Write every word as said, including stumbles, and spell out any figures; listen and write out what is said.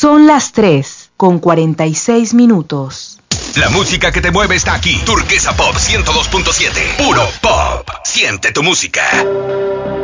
Son las tres con cuarenta y seis minutos. La música que te mueve está aquí. Turquesa Pop ciento dos punto siete. Puro pop. Siente tu música.